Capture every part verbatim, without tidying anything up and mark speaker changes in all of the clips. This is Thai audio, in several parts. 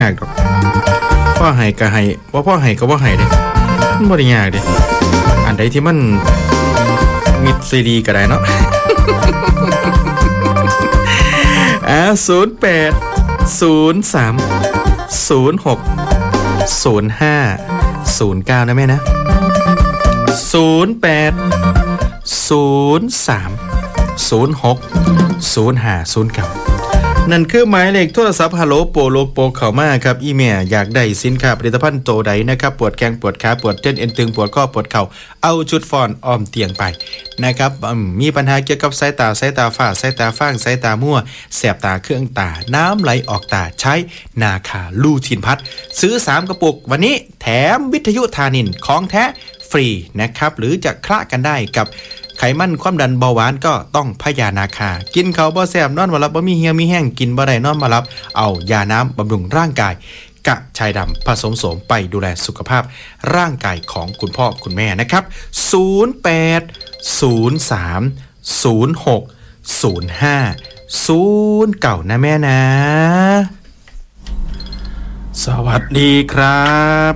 Speaker 1: ากดอกพ่อให้ก็ให้ว่าพ่อให้ก็บ่ให้เด้มันบ่ได้ยากเด้อันใดที่มันมิดซีดีก็ได้เนาะอ่าศูนย์แปด ศูนย์สาม ศูนย์หก ศูนย์ห้า ศูนย์เก้านะแม่นะศูนย์แปด ศูนย์สาม ศูนย์หก ศูนย์ห้า ศูนย์เก้านั่นคือหมายเลขโทรศัพท์ฮัลโหลโปโลโปเข้ามาครับอีเมลอยากได้สินค้าผลิตภัณฑ์โตใดนะครับปวดแข้งปวดขาปวดเส้นเอ็นตึงปวดข้อปวดเข่าเอาชุดฟอนอ้อมเตียงไปนะครับมีปัญหาเกี่ยวกับสายตาสายตาฝ้าสายตาฟางสายตามั่วแสบตาเครื่องตาน้ำไหลออกตาใช้นาคาลูทินพัทซื้อสามกระปุกวันนี้แถมวิทยุทานินของแท้ฟรีนะครับหรือจะคละกันได้กับไขมันความดันเบาหวานก็ต้องพยานาคากินเขาบ่แซ่บนอนบ่หลับบ่มีเหี่ยวมีแห้งกินบ่ได้นอนบ่หลับเอายาน้ำบำรุงร่างกายกระชายดำผสมโสมไปดูแลสุขภาพร่างกายของคุณพ่อคุณแม่นะครับศูนย์แปด ศูนย์สาม ศูนย์หก ศูนย์ห้า ศูนย์เก้านะแม่นะสวัสดีครับ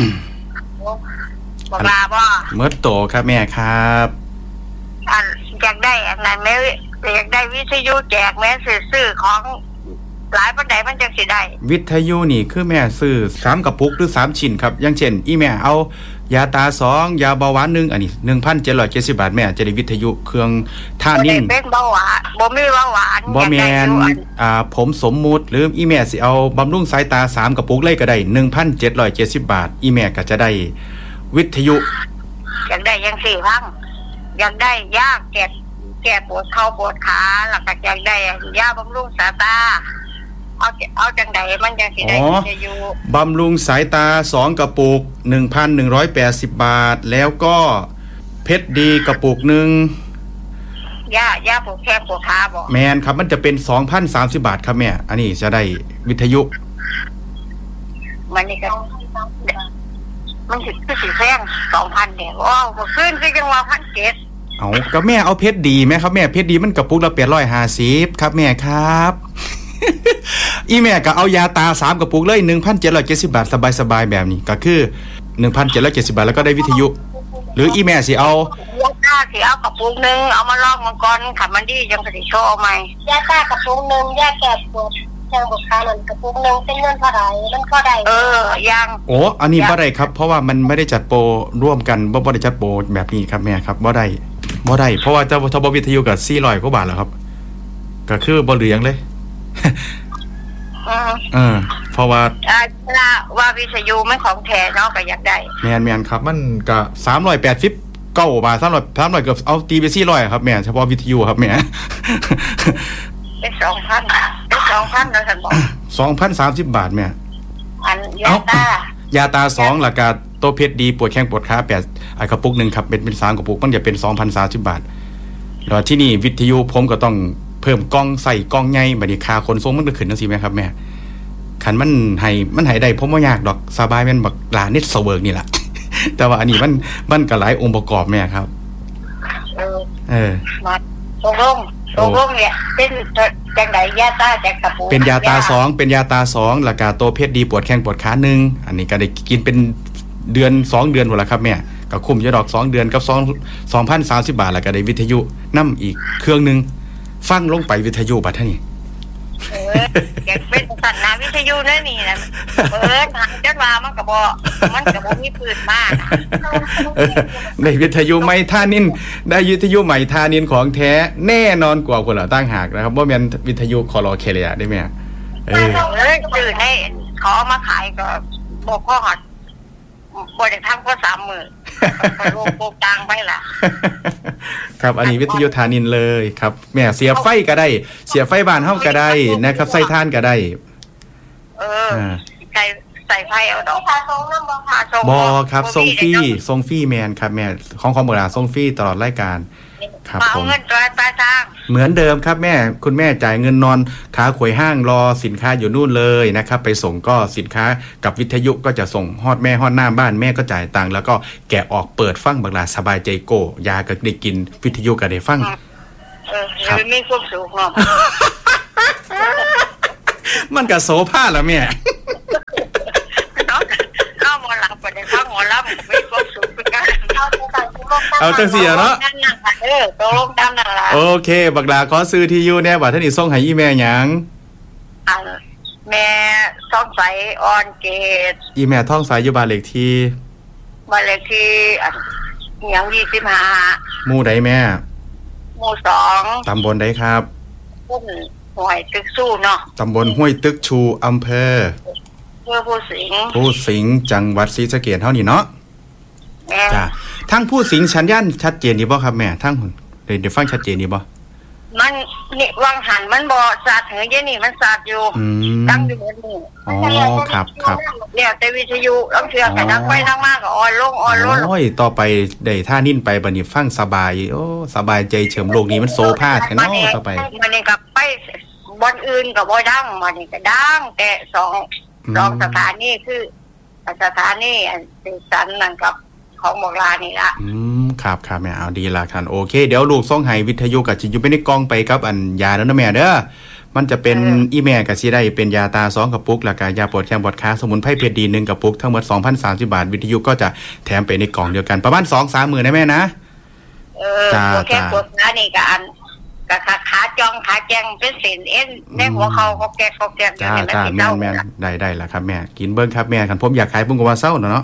Speaker 2: บอกลาบ่
Speaker 1: เมื่อโตครับแม่ครับ
Speaker 2: อันอยากได้อันนั้นแม่อยากได้วิทยุแจกแม่ซื้อของหลายปันไดมันจังสิได้
Speaker 1: วิทยุนี่คือแม่ซื้อสามกระปุกหรือสามชิ้นครับอย่างเช่นอีแม่เอายาตาสองยาเบาหวานหนึ่งอันนี้ หนึ่งพันเจ็ดร้อยเจ็ดสิบ บาทแม่จะได้วิทยุเครื่องท่านิ่ง
Speaker 2: บ่ได้เป็นเบาหวานบ่มีเบาหวาน
Speaker 1: บ่แม่นอ่าผมสมมุติหรืออีแม่สิเอาบำรุงสายตาสามกระปุกเลยก็ได้ หนึ่งพันเจ็ดร้อยเจ็ดสิบ บาทอีแม่ก็จะได้วิทยุ
Speaker 2: อยากได้จังสี่พังอยากได้ยาแก้แก้ปวดเข่าปวดขาแล้วก็อยากได้ยาบำรุงสายตาเอาเอาจังใดมันจังสิได้วิทยุ
Speaker 1: บำรุงสายตาสองกระปุก หนึ่งพันหนึ่งร้อยแปดสิบ บาทแล้วก็เพชรดีกระปุกนึง
Speaker 2: ยายาปวดแข้งปวดขาบ่
Speaker 1: แม่นครับมันจะเป็น สองพันสามสิบ บาทครับแม่อันนี้จะได้วิทยุ
Speaker 2: มันนี่ก็มันสิคือสิแพง สองพัน เนี่ยว้าวบ่ขึ้นสิจังว่า หนึ่งพันเจ็ดร้อย
Speaker 1: เอาก็แม่เอาเพชรดีไหมครับแม่เพชรดีมันกระปุกละแปดร้อยห้าสิบครับแม่ครับอีแม่ก็เอายาตาสามกระปุกเลย หนึ่งพันเจ็ดร้อยเจ็ดสิบ บาทสบายๆแบบนี้ก็คือ หนึ่งพันเจ็ดร้อยเจ็ดสิบ บาทแล้วก็ได้วิทยุหรืออีแม่สิเอา
Speaker 2: ยาตาสิเอากระปุกนึงเอามาลอกมังกรขับมันดีจังสิโชว์ใหม่ยาตากระปุกนึงยาแก้ปวดแข้งปวดขานั่นกระปุกนึงเป็นเงินเท่าไหร่มันก็ได้เออยัง
Speaker 1: โอ้อันนี้บ่ได้ครับเพราะว่ามันไม่ได้จัดโปรร่วมกันบ่บ่ได้จัดโปรแบบนี้ครับแม่ครับบ่ได้บ่ได้เพราะว่าเจ้าทบวิทยุก็สี่ร้อยกว่าบาทแล้วครับก็คือบ่เหลืองเลยเออเพราะว่า
Speaker 2: อ่าว่าวิทยุมันของแท้เนาะก็อยากได้
Speaker 1: แม่นๆครับมันก็สามร้อยแปดสิบเก้าบาทสามร้อย สามร้อยเกือบเอาตีไปสี่ร้อยครับแม่เฉพาะวิทยุครับแม่
Speaker 2: เป็น สองพัน เป็น สองพัน แล้วท่านบอก
Speaker 1: สองพันสามสิบ บาทแม่
Speaker 2: อันยาตาย
Speaker 1: าตาสองแล้วก็ตัวเพชรดีปวดแข้งปวดขาแปดไอ้กระปุกนึงครับเป็นเป็นสามกระปุกมันจะเป็น สองพันสามสิบ บาทแล้วที่นี่วิทยุผมก็ต้องเพิ่มกล้องใส่กล้องใหญ่บัดนี้ค่าขนส่งมันก็ขึ้นจังซี่แม่ครับแม่คันมันให้มันให้ได้ผมบ่ยากดอกสบายแม่นบักลาเน็ตเสเวิร์กนี่ล่ะแต่ว่าอันนี้มันมันก็หลายองค์ประกอบแม่ครับ
Speaker 2: เออ
Speaker 1: เออ
Speaker 2: มาตกลงตกลงเนี่ยเป็นจังได๋ยาตาจักกระปุก
Speaker 1: เป็นยาตาสองเป็นยาตาสองแล้วก็ตัวเพชรดีปวดแข้งปวดขาหนึ่งอันนี้ก็ได้กินเป็นเดือนสองเดือนพุ่นล่ะครับแม่ก็คุ้มอยู่ดอกสองเดือนกับสอง สองพันสามสิบ บาทแล้วก็ได้วิทยุนำอีกเครื่องนึงฟังลงไปวิทยุบัดเท่านี้
Speaker 2: เอออยากเป็นสันนาวิทยุนั่นนี่นะเปิดทางจัดว่ามันก็บ่มันก็บ่มีพื้นมาก
Speaker 1: ได้วิทยุใหม่ท่านินได้วิทยุใหม่ท่านินของแท้แน่นอนกว่าคนละตั้งหากนะครับบ่แม่นวิทยุคอรอเคเลียได้มั้ยเออ
Speaker 2: เออซื้อให้เขาเอามาขายก็บ่พอฮอดบ่ได้ทำก็สามมื้อก็โลกโปกตังไปล่ะ
Speaker 1: ครับอันนี้วิทยุทานินเลยครับแม่เสียไฟก็ได้เสียไฟบ้านเฮาก็ได้นะครับใส่ถ่านก็ได้
Speaker 2: เออใส่ใส่ไฟเอาดอกพาส่งนำบ่พาส่ง
Speaker 1: บ่ครับส่งฟรีส่งฟรีแม่นครับแม่ของของบ่ล่ะส่งฟรีตลอดรายการครับผม
Speaker 2: เอาเงินตัวปลายทาง
Speaker 1: เหมือนเดิมครับแม่คุณแม่จ่ายเงินนอนขาขวยห้างรอสินค้าอยู่นู่นเลยนะครับไปส่งก็สินค้ากับวิทยุก็จะส่งฮอดแม่ฮอดหน้าบ้านแม่ก็จ่ายตังค์แล้วก็แกะออกเปิดฟังบักหลาสบายใจโกยาก็ได้กินวิทยุก็ได้ฟัง
Speaker 2: เออครับมีความสุขเนาะ
Speaker 1: มันก็โสภาล่ะแม่เอาจังซี่เนาะ
Speaker 2: เออตกลงตามนั่นล่ะ
Speaker 1: โอเคบักหลาขอซื้อที่อยู่แน่บัดท่านี้ส่งให้อีแม่หยัง
Speaker 2: อันแม่ท้องใสออนเกต
Speaker 1: อีแม่ท้องใสอยู่บ้านเลขที่
Speaker 2: บ้านเลขที่อันหยังยี่สิบห้า
Speaker 1: หมู่ใดแม่
Speaker 2: หมู่สอง
Speaker 1: ตำบลใดครับ
Speaker 2: พุ่นห้วยตึกสู้เนาะ
Speaker 1: ตำบลห้วยตึกชูอำเภอ
Speaker 2: เพื่อผู้สิงห์
Speaker 1: ผู้สิงห์จังหวัดศรีสะเกษเฮานี่เนาะจ้ะทั้งผู้สิงห์ชัญญาณชัดเจนดีบ่ครับแม่ทั้งหุ่นเดี๋ยวฟังชัดเจนดีบ่
Speaker 2: มันนี่วังหันมันบ่สาดเหยเยนี่มันสาดอยู่ตั้งอยู่บนนี่
Speaker 1: อ๋อครับครับ
Speaker 2: เนี่ยแต่วิทยุลำเทือกกันนักไปนักมากก็อ่อนลงอ่อนลง
Speaker 1: โอ้ยต่อไปได้ท่านิ่นไปบัดนี้ฟังสบายโอ้สบายใจเฉิมโลกนี้มันโซภาแท้เนาะต่อไป
Speaker 2: มันนี่ก็ไปบ่อนอื่นก็บ่ดังมันนี่ก็ดังแต่สองสองสถานีคือสถานีอันติสันนั่นกับของบอกลานี่ละ
Speaker 1: อืมครับครับแม่เอาดีละท่านโอเคเดี๋ยวลูกส่งให้วิทยุกับจิอยู่ไปในกล่องไปครับอันยาแล้วนะแม่เด้อมันจะเป็นอีแม่กับสิได้เป็นยาตาสองกระปุกแล้วก็ยาปวดแข้งปวดขาสมุนไพรเพชรดีหนึ่งกระปุกทั้งหมด สองพันสามสิบ บาทวิทยุก็จะแถมไปในกล่องเดียวกันประมาณ สองถึงสาม มื้อนะแม่นะ
Speaker 2: เออจ้าแค่ปวดขานี่ก็อันก็ขาขาจ้องขาแจงเป็นเส้นเอ็นในหัวเขาก็แกะก็แกะ
Speaker 1: จ้าจ้าแม่แม่ได้ได้ละครับแม่กินเบิ้งครับแม่คันผมอยากขายปุ้งก็ว่าเศร้าเนาะ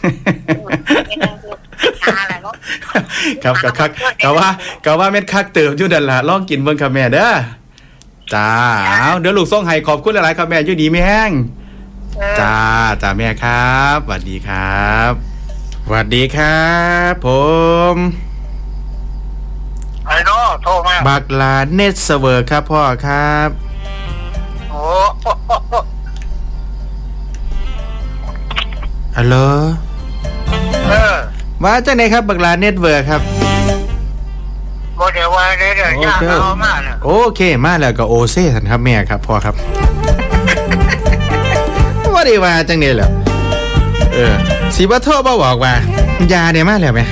Speaker 1: ครับก็คักก็ว่าก็ว่าเม็ดคักเติมอยู่นั่นล่ะลองกินเบิ่งครับแม่เด้อจ้าเอาเดี๋ยวลูกส่งให้ขอบคุณหลายๆครับแม่อยู่ดีมีแห้งจ้าจ้าแม่ครับสวัสดีครับสวัสดีครับผม
Speaker 3: ไอ้น้อโทรมา
Speaker 1: บักลาเนสเวอร์ครับพ่อครับ
Speaker 3: โอ้
Speaker 1: ฮัลโหล
Speaker 3: เออ
Speaker 1: ว่าจังไหนครับบักลาเน็ตเวิร์กครับ
Speaker 3: โมเดลว่าเดี๋ยวย่าเอามาแล้ว
Speaker 1: โอเคมาแล้วก็โอเซ่ท่านครับแม่ครับพ่อครับว่าได้ว่าจังไหนเหรอเออสีบัตโทบ่บอกว่ายาเนี่ยมาแล้วไหม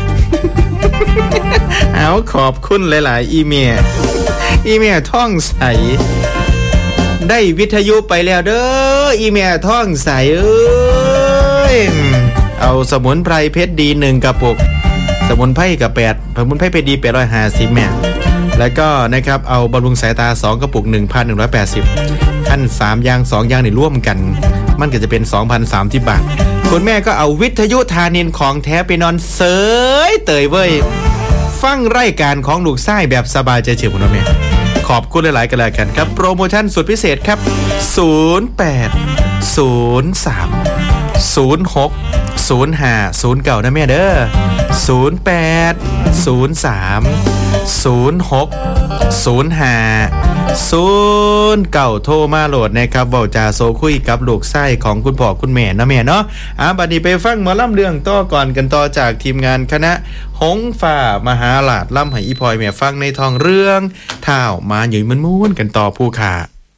Speaker 1: เอาขอบคุณหลายๆอีเมลอีเมลท่องใสได้วิทยุไปแล้วเด้ออีเมลท่องใสเอ้ยเอาสมุนไพรเพชรดีหนึ่งกระปุกสมุนไพรกับแปดสมุนไพรเพชรดีแปดร้อยห้าสิบแม่แล้วก็นะครับเอาบำรุงสายตาสองกระปุก หนึ่งพันหนึ่งร้อยแปดสิบ ขั้นสามอย่างสองอย่างนี่ร่วมกันมันก็จะเป็น สองพันสามสิบ บาทคุณแม่ก็เอาวิทยุธานินของแท้ไปนอนเสยเตยเว้ยฟังรายการของลูกไส้แบบสบายใจเฉียบคุณแม่ขอบคุณหลายๆกันแล้วกันครับโปรโมชั่นสุดพิเศษครับศูนย์ แปด ศูนย์ สาม ศูนย์ หก ศูนย์ ห้า ศูนย์ เก้านะแม่เด้อศูนย์ แปด ศูนย์ สาม ศูนย์ หก ศูนย์ ห้า ศูนย์ เก้าโทรมาโหลดนะครับเว้าจาโซคุยกับลูกไส้ของคุณพ่อคุณแม่นะแม่เนาะอ่ะบัดนี้ไปฟังหมอลำเรื่องต่อก่อนกันต่อจากทีมงานคณะหงฝ่ามหาลาดล่ำให้อีพลอยแม่ฟังในทองเรื่องท้าวมาหยุ่ยม้วนๆกันต่อผู้ขา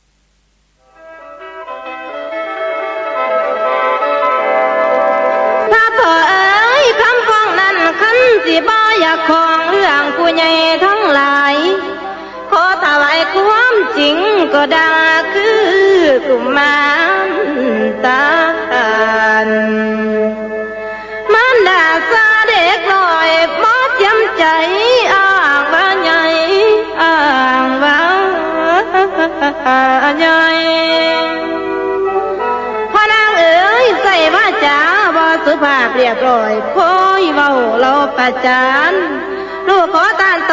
Speaker 4: สิบ่อยากของเรื่องผู้ใหญ่ทั้งหลายขอถวายความจริงก็ได้คือกุมารตาลมันด่าซาเด็กลอยมอดย้ำใจอ้างว่าใหญ่อ้างว่าใหญ่พอนางเอ๋ยใส่ว่าจ๋าบ่สุภาพเรียบร้อยโคยเว้าเราประจานลูกขอตาน